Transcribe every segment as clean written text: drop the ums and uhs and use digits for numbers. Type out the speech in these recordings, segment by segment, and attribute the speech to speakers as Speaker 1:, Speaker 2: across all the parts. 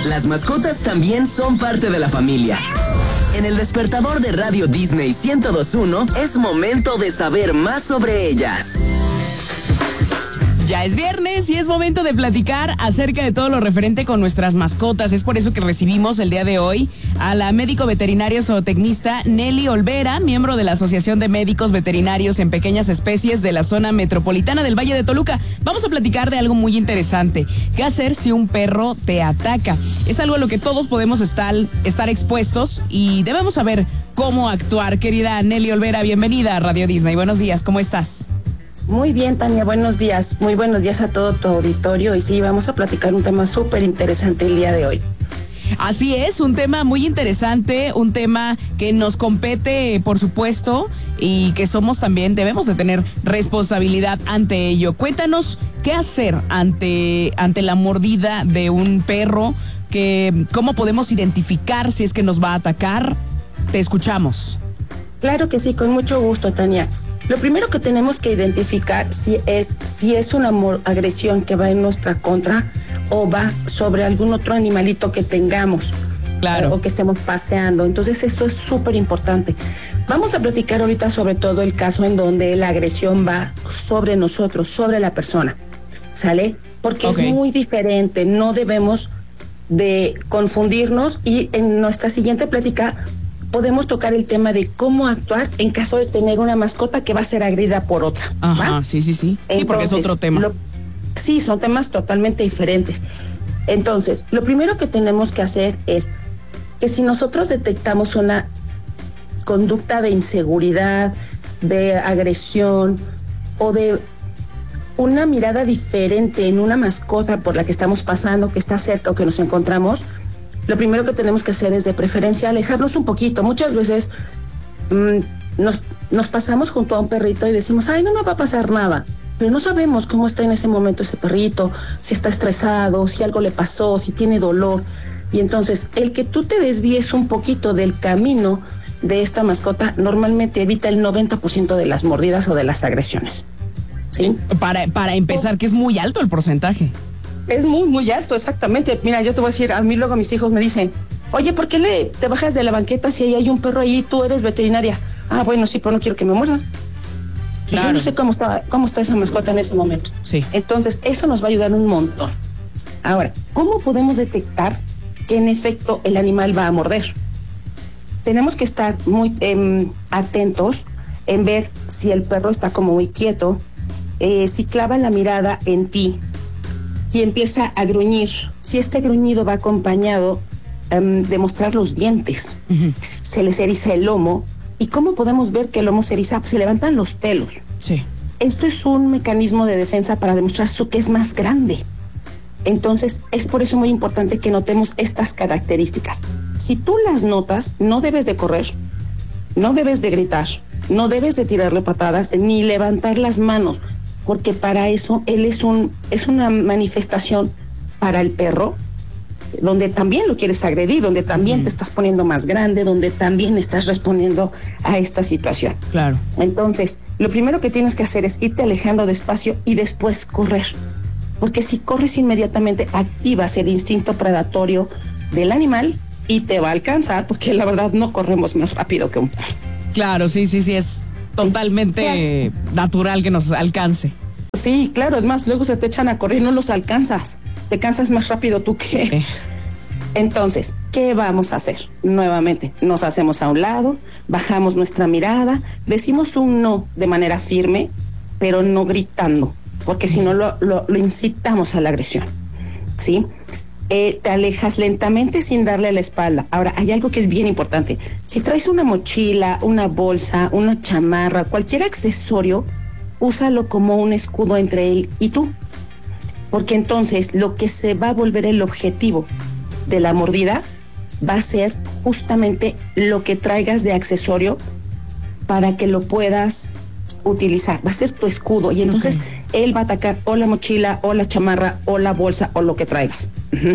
Speaker 1: Las mascotas también son parte de la familia. En el despertador de Radio Disney 102.1 es momento de saber más sobre ellas.
Speaker 2: Ya es viernes y es momento de platicar acerca de todo lo referente con nuestras mascotas. Es por eso que recibimos el día de hoy a la médico veterinaria zootecnista Nelly Olvera, miembro de la Asociación de Médicos Veterinarios en Pequeñas Especies de la zona metropolitana del Valle de Toluca. Vamos a platicar de algo muy interesante. ¿Qué hacer si un perro te ataca? Es algo a lo que todos podemos estar expuestos y debemos saber cómo actuar. Querida Nelly Olvera, bienvenida a Radio Disney. Buenos días, ¿cómo estás?
Speaker 3: Muy bien, Tania, buenos días. Muy buenos días a todo tu auditorio. Y sí, vamos a platicar un tema súper interesante el día de hoy.
Speaker 2: Así es, un tema muy interesante, un tema que nos compete, por supuesto, y que debemos de tener responsabilidad ante ello. Cuéntanos, ¿qué hacer ante la mordida de un perro? ¿Cómo podemos identificar si es que nos va a atacar? Te escuchamos.
Speaker 3: Claro que sí, con mucho gusto, Tania. Lo primero que tenemos que identificar si es una agresión que va en nuestra contra o va sobre algún otro animalito que tengamos.
Speaker 2: Claro.
Speaker 3: O que estemos paseando. Entonces esto es súper importante. Vamos a platicar ahorita sobre todo el caso en donde la agresión va sobre nosotros, sobre la persona. ¿Sale? Porque es muy diferente. No debemos de confundirnos y en nuestra siguiente plática podemos tocar el tema de cómo actuar en caso de tener una mascota que va a ser agredida por otra.
Speaker 2: Ajá,
Speaker 3: ¿va?
Speaker 2: sí.
Speaker 3: Entonces,
Speaker 2: Sí, porque es otro tema.
Speaker 3: Sí, son temas totalmente diferentes. Entonces, lo primero que tenemos que hacer es que si nosotros detectamos una conducta de inseguridad, de agresión o de una mirada diferente en una mascota por la que estamos pasando, que está cerca o que nos encontramos, lo primero que tenemos que hacer es de preferencia alejarnos un poquito. Muchas veces nos pasamos junto a un perrito y decimos, ay, no me va a pasar nada, pero no sabemos cómo está en ese momento ese perrito, si está estresado, si algo le pasó, si tiene dolor. Y entonces el que tú te desvíes un poquito del camino de esta mascota normalmente evita el 90% de las mordidas o de las agresiones. ¿Sí?
Speaker 2: Para empezar, que es muy alto el porcentaje.
Speaker 3: Es muy, muy alto, exactamente. Mira, yo te voy a decir, a mí luego mis hijos me dicen, oye, ¿por qué te bajas de la banqueta si ahí hay un perro ahí, tú eres veterinaria? Ah, bueno, sí, pero no quiero que me muerda. Claro. Yo no sé cómo está esa mascota en ese momento.
Speaker 2: Sí.
Speaker 3: Entonces, eso nos va a ayudar un montón. Ahora, ¿cómo podemos detectar que en efecto el animal va a morder? Tenemos que estar muy atentos en ver si el perro está como muy quieto, si clava la mirada en ti, si empieza a gruñir, si este gruñido va acompañado de mostrar los dientes, se les eriza el lomo. ¿Y cómo podemos ver que el lomo se eriza? Pues se levantan los pelos.
Speaker 2: Sí.
Speaker 3: Esto es un mecanismo de defensa para demostrar que es más grande. Entonces, es por eso muy importante que notemos estas características. Si tú las notas, no debes de correr, no debes de gritar, no debes de tirarle patadas, ni levantar las manos, porque para eso él es una manifestación para el perro, donde también lo quieres agredir, donde también te estás poniendo más grande, donde también estás respondiendo a esta situación.
Speaker 2: Claro.
Speaker 3: Entonces, lo primero que tienes que hacer es irte alejando despacio y después correr, porque si corres inmediatamente activas el instinto predatorio del animal y te va a alcanzar, porque la verdad no corremos más rápido que un perro.
Speaker 2: Claro, sí, es totalmente natural que nos alcance.
Speaker 3: Sí, claro, es más, luego se te echan a correr y no los alcanzas. Te cansas más rápido tú que... Entonces, ¿qué vamos a hacer? Nuevamente, nos hacemos a un lado, bajamos nuestra mirada, decimos un no de manera firme, pero no gritando, porque si no lo incitamos a la agresión, ¿sí? Te alejas lentamente sin darle la espalda. Ahora, hay algo que es bien importante. Si traes una mochila, una bolsa, una chamarra, cualquier accesorio, úsalo como un escudo entre él y tú. Porque entonces lo que se va a volver el objetivo de la mordida va a ser justamente lo que traigas de accesorio para que lo puedas utilizar. Va a ser tu escudo y entonces él va a atacar o la mochila o la chamarra o la bolsa o lo que traigas.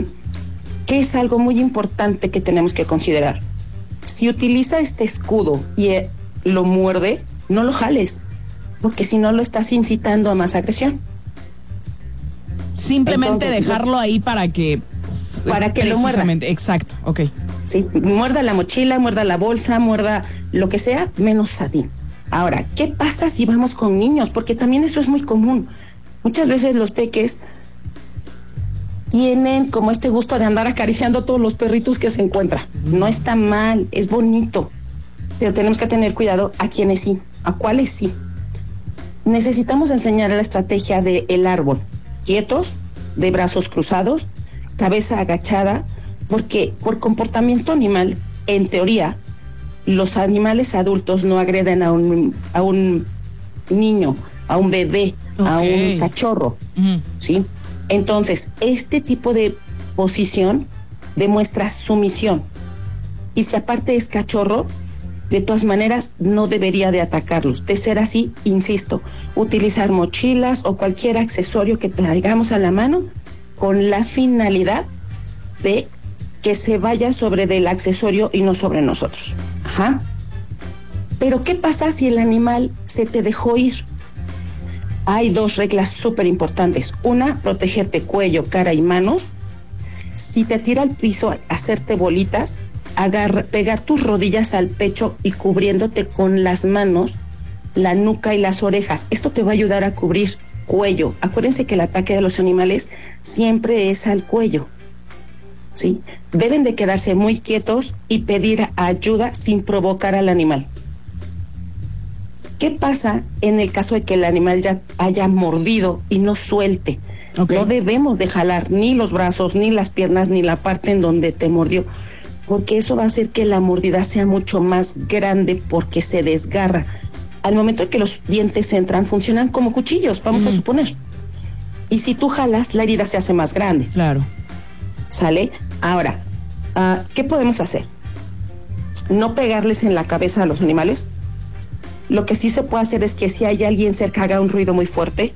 Speaker 3: Que es algo muy importante que tenemos que considerar. Si utiliza este escudo y lo muerde, no lo jales, porque si no lo estás incitando a más agresión.
Speaker 2: Simplemente entonces, dejarlo ahí para que
Speaker 3: para que lo muerda.
Speaker 2: Exacto, ok.
Speaker 3: Sí, muerda la mochila, muerda la bolsa, muerda lo que sea, menos a ti. Ahora, ¿qué pasa si vamos con niños? Porque también eso es muy común. Muchas veces los peques tienen como este gusto de andar acariciando a todos los perritos que se encuentran. No está mal, es bonito, pero tenemos que tener cuidado a quienes sí, a cuáles sí. Necesitamos enseñar la estrategia del árbol, quietos, de brazos cruzados, cabeza agachada, porque por comportamiento animal, en teoría, los animales adultos no agreden a un niño, a un bebé, a un cachorro, ¿sí? Entonces, este tipo de posición demuestra sumisión. Y si aparte es cachorro, de todas maneras no debería de atacarlos. De ser así, insisto, utilizar mochilas o cualquier accesorio que traigamos a la mano con la finalidad de que se vaya sobre del accesorio y no sobre nosotros. Ajá. Pero ¿qué pasa si el animal se te dejó ir? Hay dos reglas súper importantes. Una, protegerte cuello, cara y manos. Si te tira al piso, hacerte bolitas, pegar tus rodillas al pecho y cubriéndote con las manos, la nuca y las orejas. Esto te va a ayudar a cubrir cuello. Acuérdense que el ataque de los animales siempre es al cuello, ¿sí? Deben de quedarse muy quietos y pedir ayuda sin provocar al animal. ¿Qué pasa en el caso de que el animal ya haya mordido y no suelte? Okay. No debemos de jalar ni los brazos, ni las piernas, ni la parte en donde te mordió, porque eso va a hacer que la mordida sea mucho más grande porque se desgarra. Al momento de que los dientes entran, funcionan como cuchillos, vamos a suponer. Y si tú jalas, la herida se hace más grande.
Speaker 2: Claro.
Speaker 3: ¿Sale? Ahora, ¿qué podemos hacer? No pegarles en la cabeza a los animales. Lo que sí se puede hacer es que si hay alguien cerca haga un ruido muy fuerte,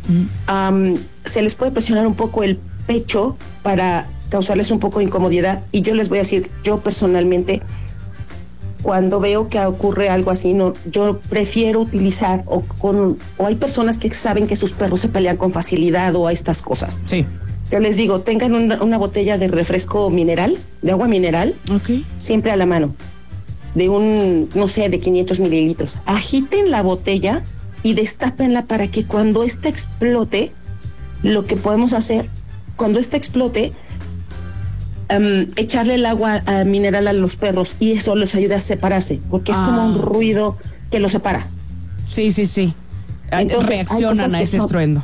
Speaker 3: se les puede presionar un poco el pecho para causarles un poco de incomodidad. Y yo les voy a decir, yo personalmente, cuando veo que ocurre algo así, no, yo prefiero utilizar o hay personas que saben que sus perros se pelean con facilidad o a estas cosas.
Speaker 2: Sí.
Speaker 3: Yo les digo, tengan una botella de refresco mineral, de agua mineral, siempre a la mano, de de 500 mililitros. Agiten la botella y destápenla para que cuando esta explote, lo que podemos hacer, cuando esta explote, echarle el agua mineral a los perros y eso los ayuda a separarse, porque es como un ruido que los separa.
Speaker 2: Sí. Entonces, reaccionan a ese estruendo.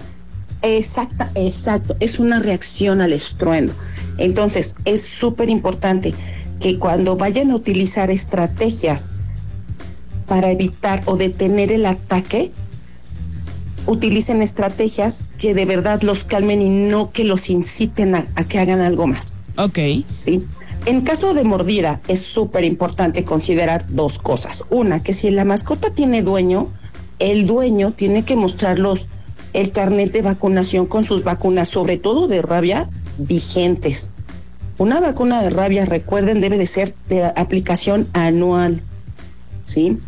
Speaker 3: Exacto, es una reacción al estruendo. Entonces, es súper importante que cuando vayan a utilizar estrategias para evitar o detener el ataque, utilicen estrategias que de verdad los calmen y no que los inciten a que hagan algo más.
Speaker 2: Ok.
Speaker 3: ¿Sí? En caso de mordida, es súper importante considerar dos cosas. Una, que si la mascota tiene dueño, el dueño tiene que mostrarlos el carnet de vacunación con sus vacunas, sobre todo de rabia, vigentes. Una vacuna de rabia, recuerden, debe de ser de aplicación anual, ¿sí?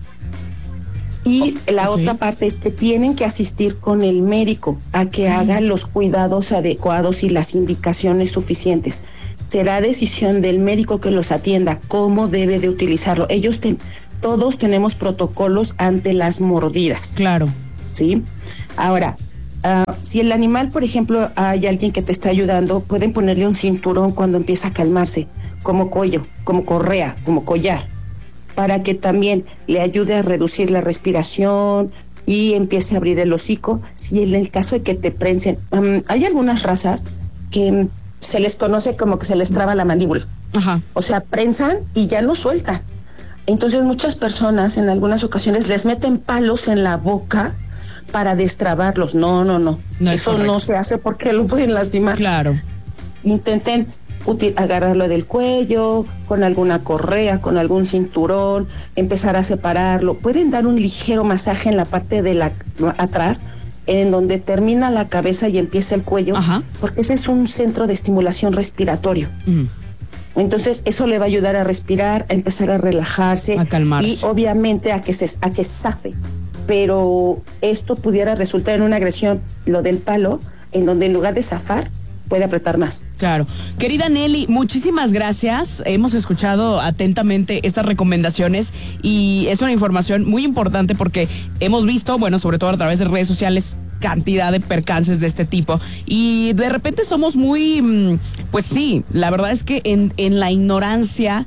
Speaker 3: Y la otra parte es que tienen que asistir con el médico a que haga los cuidados adecuados y las indicaciones suficientes. Será decisión del médico que los atienda cómo debe de utilizarlo. Todos tenemos protocolos ante las mordidas.
Speaker 2: Claro.
Speaker 3: ¿Sí? Ahora, si el animal, por ejemplo, hay alguien que te está ayudando, pueden ponerle un cinturón cuando empieza a calmarse, como cuello, como correa, como collar, para que también le ayude a reducir la respiración y empiece a abrir el hocico. Si en el caso de que te prensen, hay algunas razas que se les conoce como que se les traba la mandíbula.
Speaker 2: Ajá. O
Speaker 3: sea, prensan y ya no sueltan. Entonces muchas personas en algunas ocasiones les meten palos en la boca para destrabarlos. No. Eso no se hace porque lo pueden lastimar.
Speaker 2: Claro.
Speaker 3: Intenten agarrarlo del cuello, con alguna correa, con algún cinturón, empezar a separarlo. Pueden dar un ligero masaje en la parte de atrás, en donde termina la cabeza y empieza el cuello, porque ese es un centro de estimulación respiratorio. Entonces eso le va a ayudar a respirar, a empezar a relajarse,
Speaker 2: a calmarse
Speaker 3: y obviamente a que zafe. Pero esto pudiera resultar en una agresión, lo del palo, en donde en lugar de zafar, puede apretar más.
Speaker 2: Claro. Querida Nelly, muchísimas gracias. Hemos escuchado atentamente estas recomendaciones y es una información muy importante porque hemos visto, bueno, sobre todo a través de redes sociales, cantidad de percances de este tipo y de repente somos muy, pues sí, la verdad es que en la ignorancia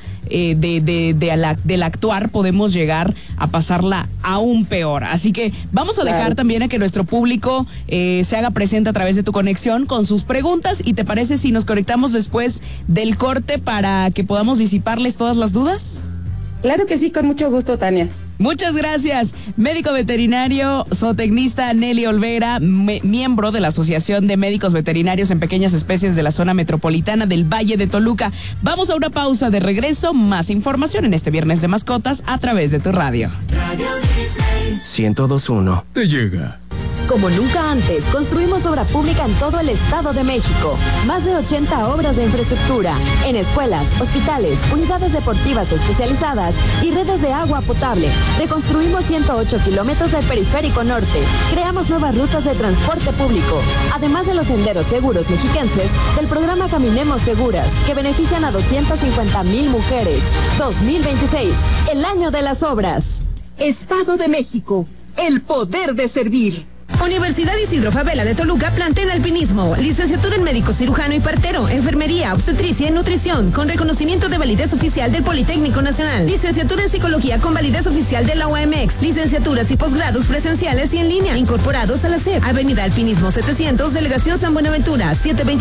Speaker 2: del actuar podemos llegar a pasarla aún peor. Así que vamos a dejar también a que nuestro público se haga presente a través de tu conexión con sus preguntas y ¿te parece si nos conectamos después del corte para que podamos disiparles todas las dudas?
Speaker 3: Claro que sí, con mucho gusto, Tania.
Speaker 2: Muchas gracias. Médico veterinario, zootecnista Nelly Olvera, miembro de la Asociación de Médicos Veterinarios en Pequeñas Especies de la Zona Metropolitana del Valle de Toluca. Vamos a una pausa. De regreso, más información en este Viernes de Mascotas a través de tu radio.
Speaker 4: Radio Disney
Speaker 5: 102.1
Speaker 6: te llega.
Speaker 7: Como nunca antes, construimos obra pública en todo el Estado de México. Más de 80 obras de infraestructura, en escuelas, hospitales, unidades deportivas especializadas y redes de agua potable. Reconstruimos 108 kilómetros del Periférico Norte. Creamos nuevas rutas de transporte público. Además de los senderos seguros mexiquenses del programa Caminemos Seguras, que benefician a 250,000 mujeres. 2026, el año de las obras.
Speaker 8: Estado de México, el poder de servir.
Speaker 9: Universidad Isidro Fabela de Toluca plantea en alpinismo, licenciatura en médico cirujano y partero, enfermería, obstetricia y nutrición, con reconocimiento de validez oficial del Politécnico Nacional, licenciatura en psicología con validez oficial de la UAMX, licenciaturas y posgrados presenciales y en línea, incorporados a la SEP, Avenida Alpinismo 700, Delegación San Buenaventura,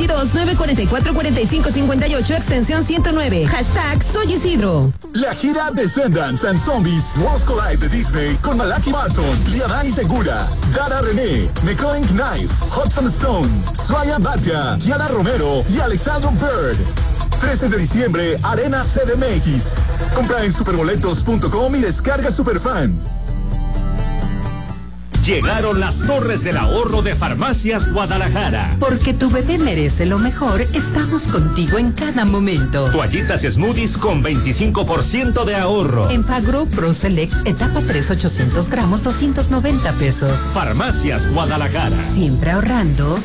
Speaker 9: 722-944-4558, extensión 109, hashtag Soy Isidro.
Speaker 6: La gira Descendants and Zombies Worlds Collide de Disney con Malaki Barton, Lianani Segura, Dara René, McCoink Knife, Hudson Stone, Swaya Batia, Kiana Romero y Alexandro Bird. 13 de diciembre, Arena CDMX. Compra en superboletos.com y descarga Superfan.
Speaker 10: Llegaron las Torres del Ahorro de Farmacias Guadalajara.
Speaker 11: Porque tu bebé merece lo mejor, estamos contigo en cada momento.
Speaker 10: Toallitas y smoothies con 25% de ahorro.
Speaker 11: En Fagro Pro Select, etapa 3, 800 gramos, 290 pesos.
Speaker 10: Farmacias Guadalajara.
Speaker 11: Siempre ahorrando.